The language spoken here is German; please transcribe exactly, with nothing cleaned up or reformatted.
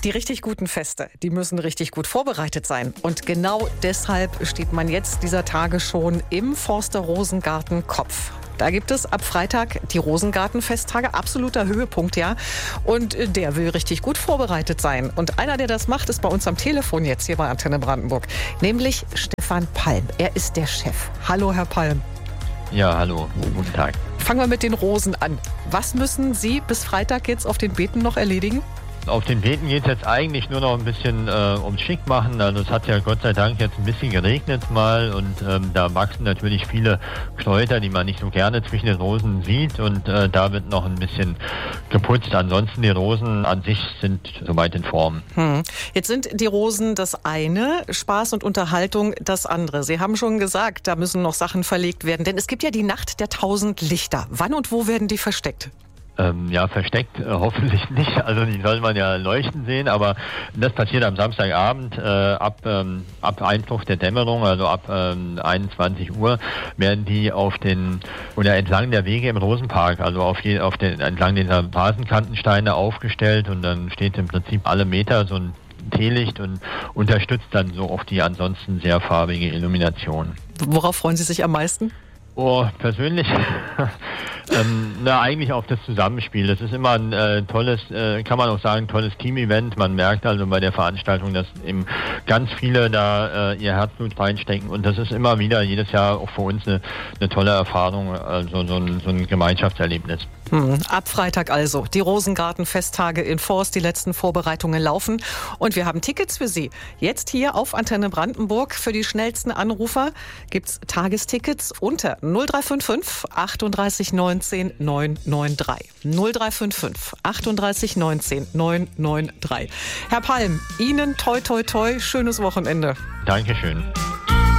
Die richtig guten Feste, die müssen richtig gut vorbereitet sein. Und genau deshalb steht man jetzt dieser Tage schon im Forster Rosengarten Kopf. Da gibt es ab Freitag die Rosengarten-Festtage, absoluter Höhepunkt, ja. Und der will richtig gut vorbereitet sein. Und einer, der das macht, ist bei uns am Telefon jetzt hier bei Antenne Brandenburg, nämlich Stefan Palm. Er ist der Chef. Hallo, Herr Palm. Ja, hallo, guten Tag. Fangen wir mit den Rosen an. Was müssen Sie bis Freitag jetzt auf den Beeten noch erledigen? Auf den Beeten geht es jetzt eigentlich nur noch ein bisschen äh, ums Schickmachen. Also es hat ja Gott sei Dank jetzt ein bisschen geregnet mal und ähm, da wachsen natürlich viele Kräuter, die man nicht so gerne zwischen den Rosen sieht und äh, da wird noch ein bisschen geputzt. Ansonsten die Rosen an sich sind soweit in Form. Hm. Jetzt sind die Rosen das eine, Spaß und Unterhaltung das andere. Sie haben schon gesagt, da müssen noch Sachen verlegt werden, denn es gibt ja die Nacht der tausend Lichter. Wann und wo werden die versteckt? Ähm, ja, versteckt äh, hoffentlich nicht. Also die soll man ja leuchten sehen, aber das passiert am Samstagabend äh, ab, ähm, ab Einbruch der Dämmerung, also ab ähm, einundzwanzig Uhr, werden die auf den oder entlang der Wege im Rosenpark, also auf, je, auf den entlang dieser Vasenkantensteine aufgestellt und dann steht im Prinzip alle Meter so ein Teelicht und unterstützt dann so auch die ansonsten sehr farbige Illumination. Worauf freuen Sie sich am meisten? Oh, persönlich, ähm, na eigentlich auf das Zusammenspiel. Das ist immer ein äh, tolles, äh, kann man auch sagen, tolles Team-Event. Man merkt also bei der Veranstaltung, dass eben ganz viele da äh, ihr Herzblut reinstecken und das ist immer wieder jedes Jahr auch für uns eine, eine tolle Erfahrung, also so ein, so ein Gemeinschaftserlebnis. Hm, ab Freitag also die Rosengarten-Festtage in Forst, die letzten Vorbereitungen laufen und wir haben Tickets für Sie. Jetzt hier auf Antenne Brandenburg für die schnellsten Anrufer gibt's Tagestickets unter null drei fünf fünf achtunddreißig neunzehn neun neun drei. null drei fünf fünf achtunddreißig neunzehn neun neun drei. Herr Palm, Ihnen toi toi toi, schönes Wochenende. Dankeschön.